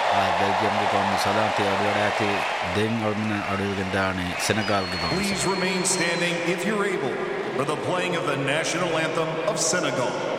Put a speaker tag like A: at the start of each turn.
A: Belgium gom Salati Adorati, Ding Almana Adugandani, Senegal.
B: Please remain standing if you're able for the playing of the national anthem of Senegal.